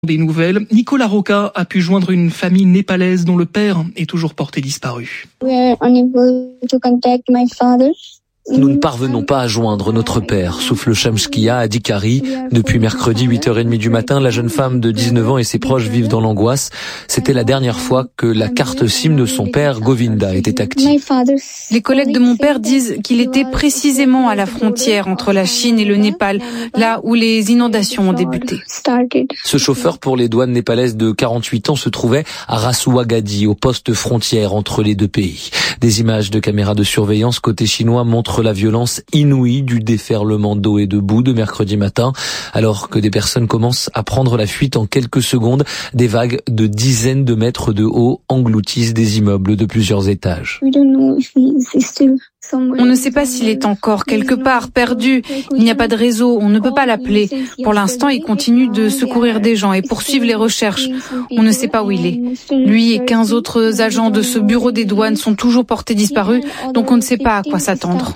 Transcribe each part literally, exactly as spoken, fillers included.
Des nouvelles, Nicolas Roca a pu joindre une famille népalaise dont le père est toujours porté disparu. We are unable to contact my father. Nous ne parvenons pas à joindre notre père, souffle Shamskia Adhikari. Depuis mercredi huit heures trente du matin, la jeune femme de dix-neuf ans et ses proches vivent dans l'angoisse. C'était la dernière fois que la carte SIM de son père, Govinda, était active. Les collègues de mon père disent qu'il était précisément à la frontière entre la Chine et le Népal, là où les inondations ont débuté. Ce chauffeur pour les douanes népalaises de quarante-huit ans se trouvait à Rasuagadi, au poste frontière entre les deux pays. Des images de caméras de surveillance côté chinois montrent la violence inouïe du déferlement d'eau et de boue de mercredi matin. Alors que des personnes commencent à prendre la fuite en quelques secondes, des vagues de dizaines de mètres de haut engloutissent des immeubles de plusieurs étages. On ne sait pas s'il est encore quelque part perdu. Il n'y a pas de réseau, on ne peut pas l'appeler. Pour l'instant, il continue de secourir des gens et poursuivre les recherches. On ne sait pas où il est. Lui et quinze autres agents de ce bureau des douanes sont toujours portés disparus, donc on ne sait pas à quoi s'attendre.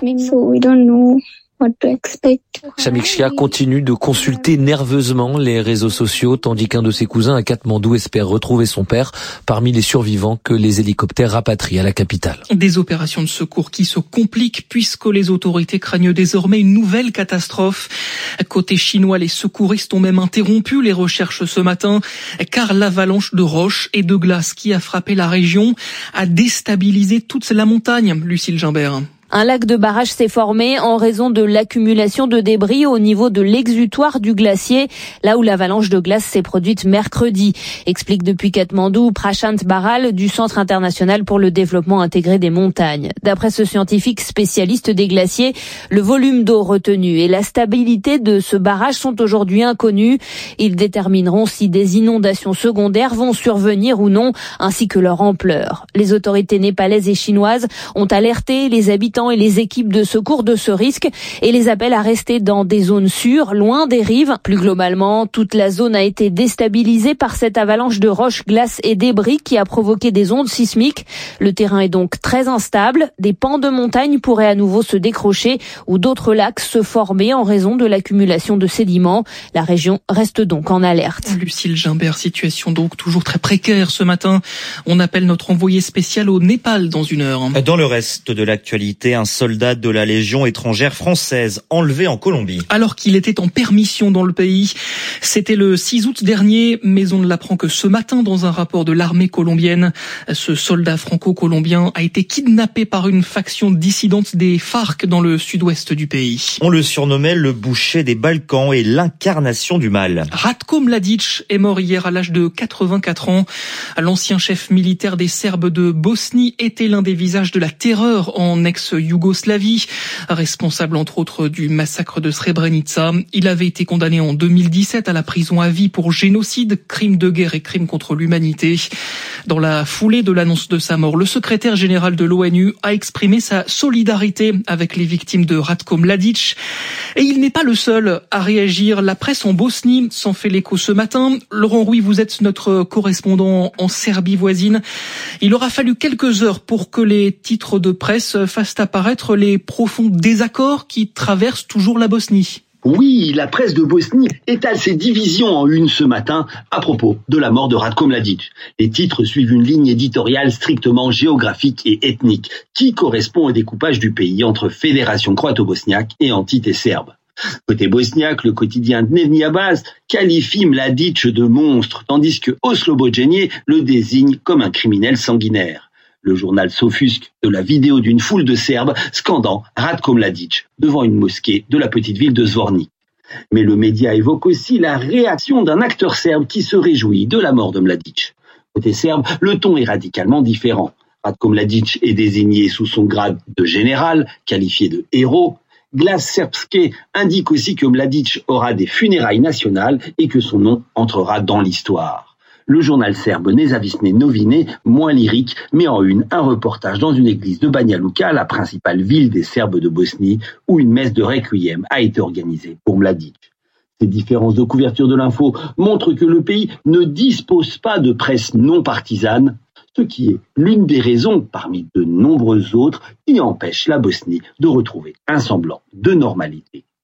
Shamikshia continue de consulter nerveusement les réseaux sociaux, tandis qu'un de ses cousins à Katmandou espère retrouver son père parmi les survivants que les hélicoptères rapatrient à la capitale. Des opérations de secours qui se compliquent puisque les autorités craignent désormais une nouvelle catastrophe. Côté chinois, les secouristes ont même interrompu les recherches ce matin car l'avalanche de roches et de glace qui a frappé la région a déstabilisé toute la montagne. Lucille Gimbert. Un lac de barrage s'est formé en raison de l'accumulation de débris au niveau de l'exutoire du glacier, là où l'avalanche de glace s'est produite mercredi, explique depuis Katmandou Prashant Baral du Centre international pour le développement intégré des montagnes. D'après ce scientifique spécialiste des glaciers, le volume d'eau retenu et la stabilité de ce barrage sont aujourd'hui inconnus. Ils détermineront si des inondations secondaires vont survenir ou non, ainsi que leur ampleur. Les autorités népalaises et chinoises ont alerté les habitants et les équipes de secours de ce risque et les appellent à rester dans des zones sûres, loin des rives. Plus globalement, toute la zone a été déstabilisée par cette avalanche de roches, glaces et débris qui a provoqué des ondes sismiques. Le terrain est donc très instable. Des pans de montagne pourraient à nouveau se décrocher ou d'autres lacs se former en raison de l'accumulation de sédiments. La région reste donc en alerte. Lucille Gimbert, situation donc toujours très précaire ce matin. On appelle notre envoyé spécial au Népal dans une heure. Dans le reste de l'actualité, un soldat de la Légion étrangère française enlevé en Colombie. Alors qu'il était en permission dans le pays. C'était le six août dernier, mais on ne l'apprend que ce matin dans un rapport de l'armée colombienne. Ce soldat franco-colombien a été kidnappé par une faction dissidente des FARC dans le sud-ouest du pays. On le surnommait le boucher des Balkans et l'incarnation du mal. Ratko Mladic est mort hier à l'âge de quatre-vingt-quatre ans. L'ancien chef militaire des Serbes de Bosnie était l'un des visages de la terreur en ex-Yougoslavie, responsable entre autres du massacre de Srebrenica. Il avait été condamné en deux mille dix-sept à la prison à vie pour génocide, crime de guerre et crime contre l'humanité. Dans la foulée de l'annonce de sa mort, le secrétaire général de l'ONU a exprimé sa solidarité avec les victimes de Ratko Mladic. Et il n'est pas le seul à réagir. La presse en Bosnie s'en fait l'écho ce matin. Laurent Rouy, vous êtes notre correspondant en Serbie voisine. Il aura fallu quelques heures pour que les titres de presse fassent apparaître les profonds désaccords qui traversent toujours la Bosnie. Oui, la presse de Bosnie étale ses divisions en une ce matin à propos de la mort de Ratko Mladic. Les titres suivent une ligne éditoriale strictement géographique et ethnique qui correspond au découpage du pays entre fédération croato-bosniaque et entité serbe. Côté bosniaque, le quotidien Dnevni Abbas qualifie Mladic de monstre, tandis que Oslobođenje le désigne comme un criminel sanguinaire. Le journal s'offusque de la vidéo d'une foule de Serbes scandant Ratko Mladic devant une mosquée de la petite ville de Zvornik. Mais le média évoque aussi la réaction d'un acteur serbe qui se réjouit de la mort de Mladic. Côté serbe, le ton est radicalement différent. Ratko Mladic est désigné sous son grade de général, qualifié de héros. Glas Srpske indique aussi que Mladic aura des funérailles nationales et que son nom entrera dans l'histoire. Le journal serbe Nezavisne Novine, moins lyrique, met en une un reportage dans une église de Banja Luka, la principale ville des Serbes de Bosnie, où une messe de requiem a été organisée pour Mladic. Ces différences de couverture de l'info montrent que le pays ne dispose pas de presse non partisane, ce qui est l'une des raisons, parmi de nombreuses autres, qui empêche la Bosnie de retrouver un semblant de normalité.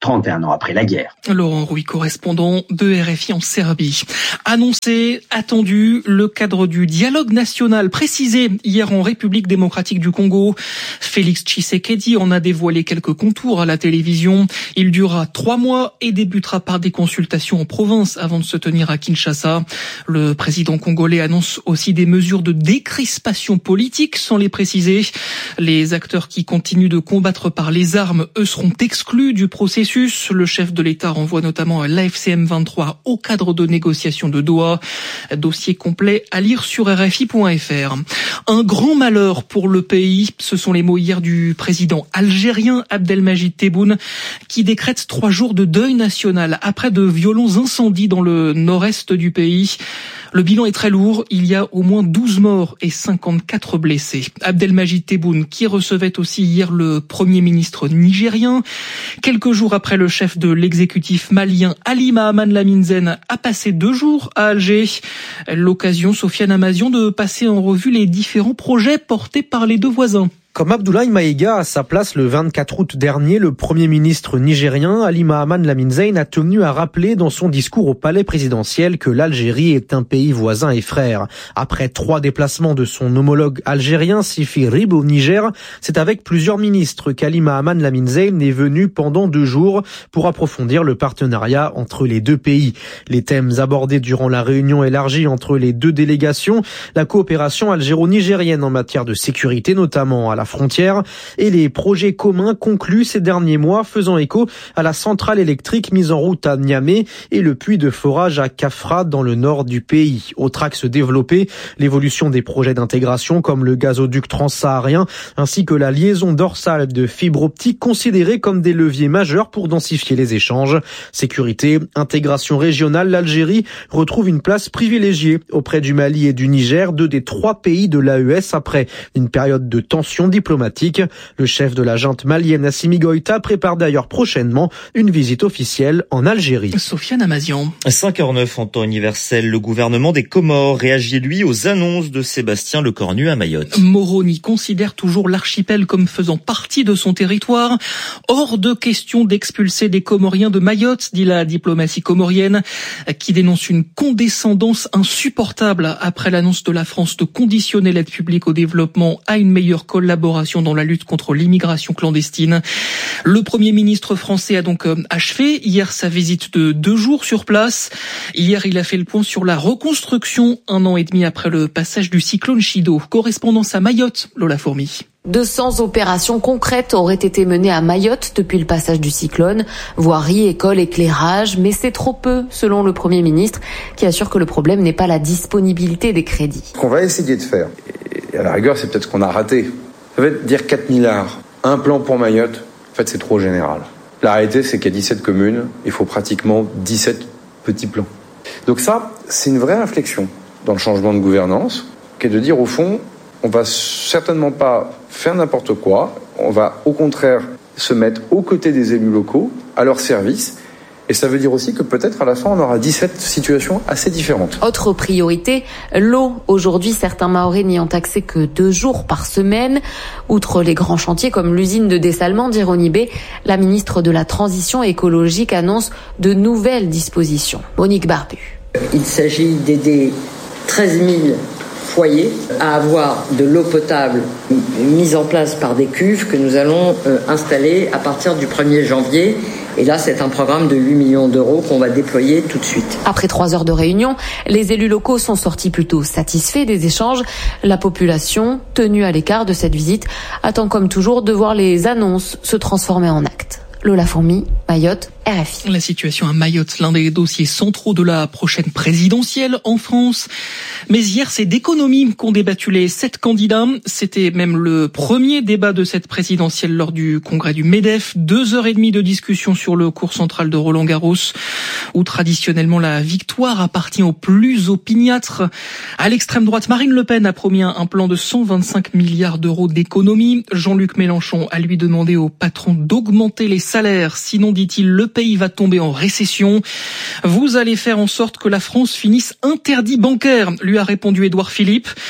trente et un ans après la guerre. Laurent Rouy, correspondant de R F I en Serbie. Annoncé, attendu, le cadre du dialogue national précisé hier en République démocratique du Congo. Félix Tshisekedi en a dévoilé quelques contours à la télévision. Il durera trois mois et débutera par des consultations en province avant de se tenir à Kinshasa. Le président congolais annonce aussi des mesures de décrispation politique sans les préciser. Les acteurs qui continuent de combattre par les armes, eux, seront exclus du processus. Le chef de l'État renvoie notamment l'A F C M vingt-trois au cadre de négociation de Doha. Dossier complet à lire sur R F I point F R. Un grand malheur pour le pays, ce sont les mots hier du président algérien Abdelmadjid Tebboune qui décrète trois jours de deuil national après de violents incendies dans le nord-est du pays. Le bilan est très lourd, il y a au moins douze morts et cinquante-quatre blessés. Abdelmadjid Tebboune qui recevait aussi hier le Premier ministre nigérien. Quelques jours après, le chef de l'exécutif malien Ali Mahaman Lamine Zen a passé deux jours à Alger. L'occasion, Sofiane Amazian, de passer en revue les différents projets portés par les deux voisins. Comme Abdoulaye Maïga à sa place le vingt-quatre août dernier, le Premier ministre nigérien Ali Mahaman Lamine Zen a tenu à rappeler dans son discours au palais présidentiel que l'Algérie est un pays voisin et frère. Après trois déplacements de son homologue algérien Sifi Rib au Niger, c'est avec plusieurs ministres qu'Ali Mahaman Lamine Zen est venu pendant deux jours pour approfondir le partenariat entre les deux pays. Les thèmes abordés durant la réunion élargie entre les deux délégations, la coopération algéro-nigérienne en matière de sécurité notamment à la frontière et les projets communs conclus ces derniers mois faisant écho à la centrale électrique mise en route à Niamey et le puits de forage à Kafra dans le nord du pays. Autre axe développé, l'évolution des projets d'intégration comme le gazoduc transsaharien ainsi que la liaison dorsale de fibre optique considérés comme des leviers majeurs pour densifier les échanges. Sécurité, intégration régionale, l'Algérie retrouve une place privilégiée auprès du Mali et du Niger, deux des trois pays de l'A E S après une période de tension diplomatique. Le chef de la junte malienne Assimi Goïta prépare d'ailleurs prochainement une visite officielle en Algérie. Sofiane Amazian. cinq heures neuf en temps universel, le gouvernement des Comores réagit lui aux annonces de Sébastien Lecornu à Mayotte. Moroni considère toujours l'archipel comme faisant partie de son territoire. Hors de question d'expulser des Comoriens de Mayotte, dit la diplomatie comorienne, qui dénonce une condescendance insupportable après l'annonce de la France de conditionner l'aide publique au développement à une meilleure collaboration dans la lutte contre l'immigration clandestine. Le Premier ministre français a donc achevé hier sa visite de deux jours sur place. Hier, il a fait le point sur la reconstruction un an et demi après le passage du cyclone Chido. Correspondance à Mayotte, Lola Fourmi. deux cents opérations concrètes auraient été menées à Mayotte depuis le passage du cyclone. Voirie, école, éclairage, mais c'est trop peu, selon le Premier ministre, qui assure que le problème n'est pas la disponibilité des crédits. Ce qu'on va essayer de faire, et à la rigueur, c'est peut-être ce qu'on a raté, ça va être dire quatre milliards, un plan pour Mayotte, en fait c'est trop général. La réalité c'est qu'il y a dix-sept communes, il faut pratiquement dix-sept petits plans. Donc ça, c'est une vraie réflexion dans le changement de gouvernance, qui est de dire au fond, on va certainement pas faire n'importe quoi, on va au contraire se mettre aux côtés des élus locaux, à leur service. Et ça veut dire aussi que peut-être à la fin, on aura dix-sept situations assez différentes. Autre priorité, l'eau. Aujourd'hui, certains Mahorais n'y ont accès que deux jours par semaine. Outre les grands chantiers comme l'usine de dessalement d'Ironibé, la ministre de la Transition écologique annonce de nouvelles dispositions. Monique Barbu. Il s'agit d'aider treize mille foyers à avoir de l'eau potable mise en place par des cuves que nous allons euh, installer à partir du premier janvier. Et là, c'est un programme de huit millions d'euros qu'on va déployer tout de suite. Après trois heures de réunion, les élus locaux sont sortis plutôt satisfaits des échanges. La population, tenue à l'écart de cette visite, attend comme toujours de voir les annonces se transformer en actes. Lola Fourmi, Mayotte, R F I. La situation à Mayotte, l'un des dossiers centraux de la prochaine présidentielle en France. Mais hier, c'est d'économie qu'ont débattu les sept candidats. C'était même le premier débat de cette présidentielle lors du congrès du MEDEF. Deux heures et demie de discussion sur le cours central de Roland-Garros, où traditionnellement la victoire appartient aux plus opiniâtres. À l'extrême droite, Marine Le Pen a promis un plan de cent vingt-cinq milliards d'euros d'économie. Jean-Luc Mélenchon a lui demandé au patron d'augmenter les salaires. Sinon, dit-il, le pays va tomber en récession. Vous allez faire en sorte que la France finisse interdit bancaire, lui a répondu Édouard Philippe.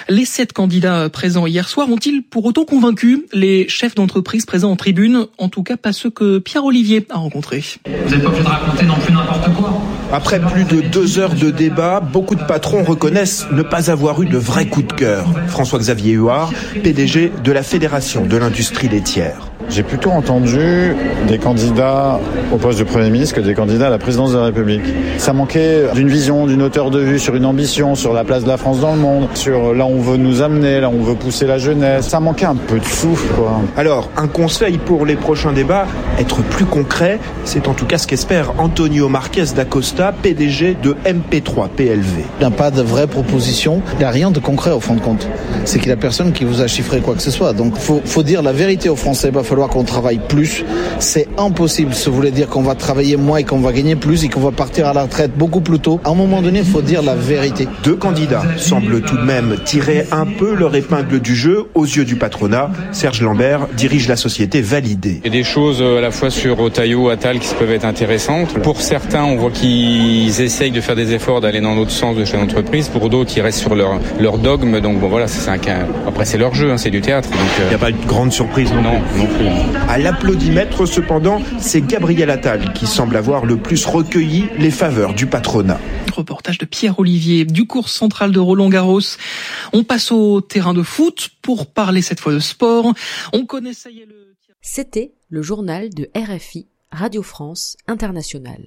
Les sept candidats présents hier soir ont-ils pour autant convaincu les chefs d'entreprise présents en tribune? En tout cas, pas ceux que Pierre Olivier a rencontrés. Vous n'êtes pas obligé de raconter non plus n'importe quoi. Après plus de deux heures de débat, beaucoup de patrons reconnaissent ne pas avoir eu de vrai coup de cœur. François-Xavier Huard, P D G de la Fédération de l'industrie laitière. J'ai plutôt entendu des candidats au poste de Premier ministre que des candidats à la présidence de la République. Ça manquait d'une vision, d'une hauteur de vue, sur une ambition, sur la place de la France dans le monde, sur là où on veut nous amener, là où on veut pousser la jeunesse. Ça manquait un peu de souffle, quoi. Alors, un conseil pour les prochains débats, être plus concret, c'est en tout cas ce qu'espère Antonio Marquez d'Acosta, P D G de M P trois P L V. Il n'y a pas de vraie proposition, il n'y a rien de concret au fond de compte. C'est qu'il n'y a personne qui vous a chiffré quoi que ce soit. Donc, il faut, faut dire la vérité aux Français, il va falloir qu'on travaille plus. C'est impossible. Ça voulait dire qu'on va travailler moins et qu'on va gagner plus et qu'on va partir à la retraite beaucoup plus tôt. À un moment donné, il faut dire la vérité. Deux candidats semblent tout de même tirer un peu leur épingle du jeu aux yeux du patronat. Serge Lambert dirige la société Validé. Il y a des choses à la fois sur Otayo, Attal qui peuvent être intéressantes. Pour certains, on voit qu'ils essayent de faire des efforts d'aller dans l'autre sens de chaque entreprise. Pour d'autres, ils restent sur leur, leur dogme. Donc bon voilà, c'est un, après c'est leur jeu, hein, c'est du théâtre. Donc, il n'y a pas de grande surprise non, non plus. Non plus. À l'applaudimètre, cependant, c'est Gabriel Attal qui semble avoir le plus recueilli les faveurs du patronat. Reportage de Pierre Olivier du cours central de Roland-Garros. On passe au terrain de foot pour parler cette fois de sport. On connaît ça y est le... C'était le journal de R F I, Radio France Internationale.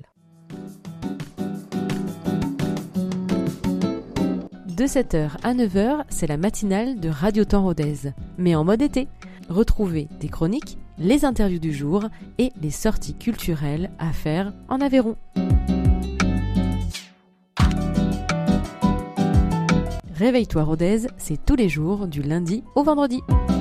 De sept heures à neuf heures, c'est la matinale de Radio Temps Rodez, mais en mode été. Retrouvez des chroniques, les interviews du jour et les sorties culturelles à faire en Aveyron. Réveille-toi Rodez, c'est tous les jours du lundi au vendredi.